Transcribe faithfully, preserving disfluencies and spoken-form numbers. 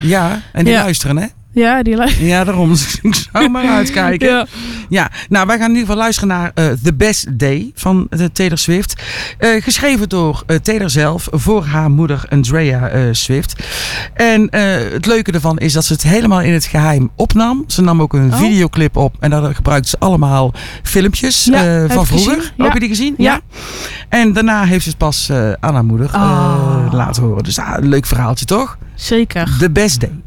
Ja, en die Ja. luisteren, hè? Ja, die luisteren. Ja, daarom. Ik zou maar uitkijken. Ja. Ja, nou, wij gaan in ieder geval luisteren naar uh, The Best Day van uh, Taylor Swift. Uh, geschreven door uh, Taylor zelf voor haar moeder Andrea uh, Swift. En uh, het leuke ervan is dat ze het helemaal in het geheim opnam. Ze nam ook een Oh. videoclip op en daar gebruikte ze allemaal filmpjes Ja, uh, heb van ik vroeger. gezien. Ja. Heb je die gezien? Ja. En daarna heeft ze het pas uh, aan haar moeder uh, Oh. laten horen. Dus ah, een leuk verhaaltje, toch? Zeker. The Best Day.